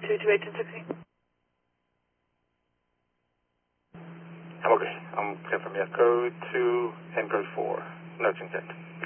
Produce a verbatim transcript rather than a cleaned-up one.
two two eight ten sixteen. I'm okay. I'm confirming yes code two and code four. Notes intent.